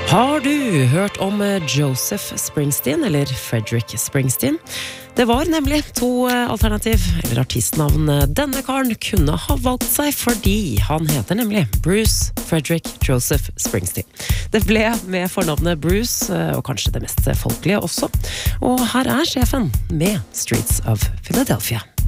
Har du hørt om Joseph Springsteen eller Frederick Springsteen? Det var nemlig to alternativ, eller artistnavn denne karen kunne ha valgt seg fordi han heter nemlig Bruce Frederick Joseph Springsteen. Det ble med fornavnet Bruce, og kanskje det mest folkelige også. Og her er sjefen med Streets of Philadelphia.